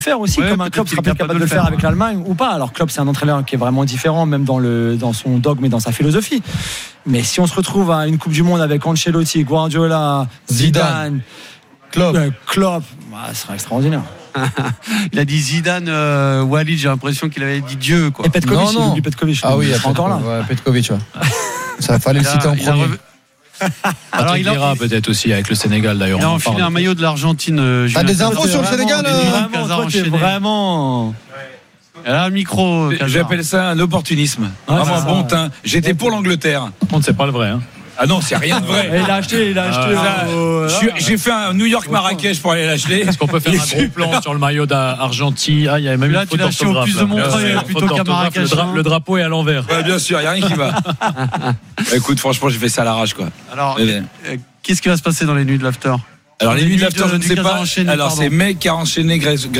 faire aussi, comme un Klopp sera peut-être capable de le faire avec l'Allemagne ou pas. Alors Klopp, c'est un entraîneur qui est vraiment différent, même dans son dogme et dans sa philosophie. Mais si on se retrouve à une Coupe du Monde avec Ancelotti, Guardiola, Zidane, Klopp, ce sera extraordinaire. Il a dit Zidane, Walid, j'ai l'impression qu'il avait dit Dieu, quoi. Et Petkovic, il oublie Petkovic. Ah oui, il est encore là. Ouais, Petkovic, ouais. Ça fallait le citer en premier. Alors il ira peut-être aussi avec le Sénégal d'ailleurs. Il a enfilé un maillot de l'Argentine. T'as des infos sur le Sénégal Vraiment. Alors le micro. J'appelle ça un opportunisme. Vraiment un bon teint. J'étais pour l'Angleterre. Par contre, c'est pas le vrai. Ah non, c'est rien de vrai. Il a acheté. J'ai fait un New York-Marrakech pour aller l'acheter. Est-ce qu'on peut faire un gros plan sur le maillot d'Argentine? Il y a même une faute d'orthographe. Plus de Montreuil plutôt qu'à Marrakech. Le drapeau est à l'envers. Ouais, bien sûr, il n'y a rien qui va. Écoute, franchement, j'ai fait ça à l'arrache, quoi. Alors, qu'est-ce qui va se passer dans les nuits de l'after? Alors les nuits de l'after, je ne sais pas. Alors pardon. c'est mec qui a enchaîné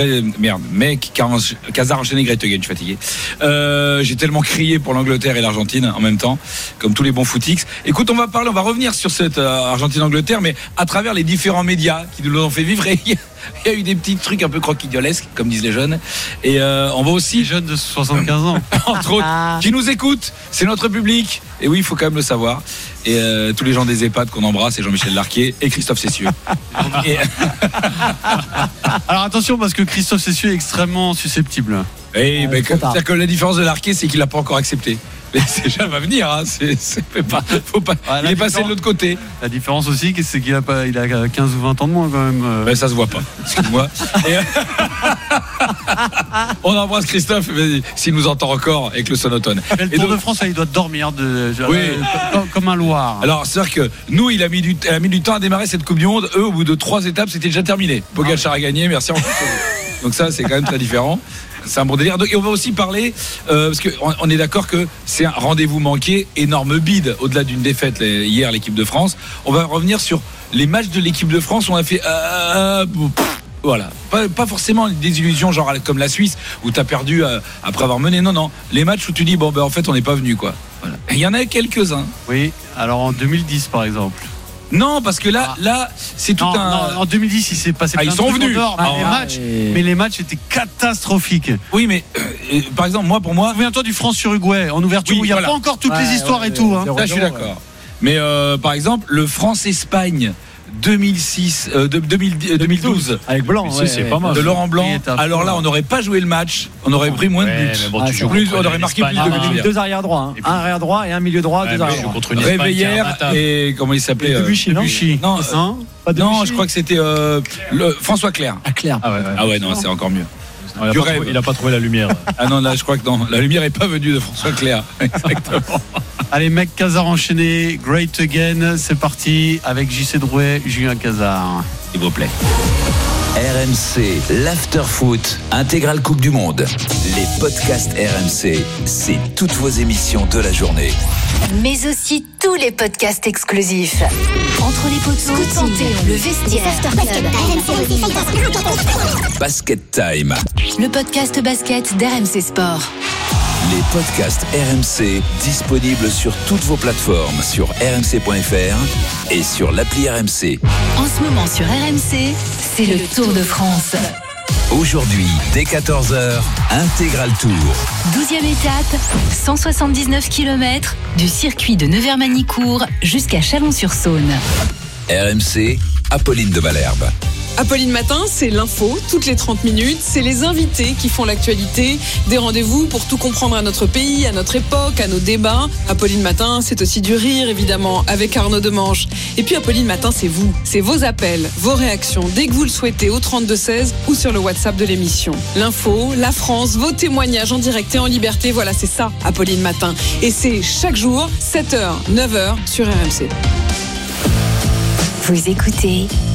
Casar enchaîné Greuthagen, je suis fatigué. J'ai tellement crié pour l'Angleterre et l'Argentine en même temps, comme tous les bons footix. Écoute, on va revenir sur cette Argentine-Angleterre, mais à travers les différents médias qui nous l'ont fait vivre. Et il y a eu des petits trucs un peu croquignolesques, comme disent les jeunes. Et on va aussi les jeunes de 75 ans, entre autres, qui nous écoutent. C'est notre public. Et oui, il faut quand même le savoir. Et tous les gens des EHPAD qu'on embrasse, et Jean-Michel Larquier et Christophe Cessieux. Alors attention, parce que Christophe Cessieux est extrêmement susceptible. Et c'est-à-dire que la différence de Larquier, c'est qu'il l'a pas encore accepté. Mais ça va venir, hein. Faut pas. Il est passé de l'autre côté. La différence aussi, c'est qu'il a 15 ou 20 ans de moins quand même. Ben, ça se voit pas. Excuse-moi. On embrasse Christophe, s'il nous entend encore avec le sonotone. Le Tour de France, il doit dormir comme un Loir. Alors, c'est-à-dire que nous, il a mis du temps à démarrer cette Coupe du Monde. Eux, au bout de 3 étapes, c'était déjà terminé. Pogačar a gagné, merci. Donc ça, c'est quand même très différent. C'est un bon délire. Et on va aussi parler, parce qu'on est d'accord que c'est un rendez-vous manqué, énorme bide, au-delà d'une défaite hier, l'équipe de France. On va revenir sur les matchs de l'équipe de France où on a fait... voilà, pas forcément des illusions genre comme la Suisse où t'as perdu après avoir mené. Non, les matchs où tu dis en fait on n'est pas venu, quoi. Voilà. Il y en a quelques-uns. Oui, alors en 2010 par exemple. Non, parce que là, c'est tout un. En 2010, il s'est passé. Ils sont venus. Mais les matchs étaient catastrophiques. Oui, mais par exemple, pour moi. Souviens-toi du France-Uruguay en ouverture où il n'y a pas encore toutes les histoires et tout. Hein. Là, je suis d'accord. Mais par exemple, le France-Espagne 2012 avec Blanc, c'est pas mal. de Laurent Blanc. Alors là, on n'aurait pas joué le match, on aurait pris moins de buts. On aurait marqué plus de buts. 2 arrière droits, un arrière droit et un milieu droit, 2 arrière droits. Réveillère et comment il s'appelait Debuchy, non, je crois que c'était François Clerc. Ah ouais, non, c'est encore mieux. Il n'a pas trouvé la lumière. Ah non, là je crois que non, la lumière n'est pas venue de François Clerc. Exactement. Allez, mec, Casar enchaîné, Great Again, c'est parti avec JC Drouet, Julien Casar. S'il vous plaît. RMC, l'Afterfoot, intégrale Coupe du Monde. Les podcasts RMC, c'est toutes vos émissions de la journée. Mais aussi tous les podcasts exclusifs. Entre les poteaux, le vestiaire, Basket Time. Le podcast basket d'RMC Sport. Les podcasts RMC disponibles sur toutes vos plateformes, sur rmc.fr et sur l'appli RMC. En ce moment sur RMC, c'est le Tour de France. Aujourd'hui, dès 14h, Intégral Tour. 12e étape, 179 km, du circuit de Nevers-Manicourt jusqu'à Chalon-sur-Saône. RMC, Apolline de Malherbe. Apolline Matin, c'est l'info, toutes les 30 minutes, c'est les invités qui font l'actualité, des rendez-vous pour tout comprendre à notre pays, à notre époque, à nos débats. Apolline Matin, c'est aussi du rire, évidemment, avec Arnaud Demanche. Et puis Apolline Matin, c'est vous, c'est vos appels, vos réactions, dès que vous le souhaitez, au 32-16 ou sur le WhatsApp de l'émission. L'info, la France, vos témoignages en direct et en liberté, voilà, c'est ça, Apolline Matin. Et c'est chaque jour, 7h, 9h sur RMC. Vous écoutez